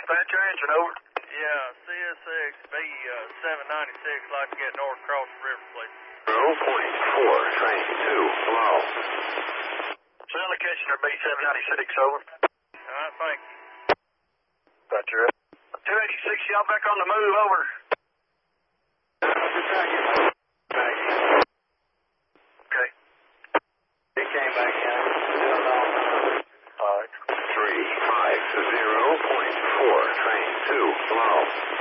Dispatch your engine, over. Yeah, CSX B796, like to get north across the river, please. 0.4, train 2, slow. Sally Kitchener, B796, over. Alright, thank you. Dispatcher. 286, y'all back on the move, over. Okay. He came back in. Alright. 350.4, train 2, slow.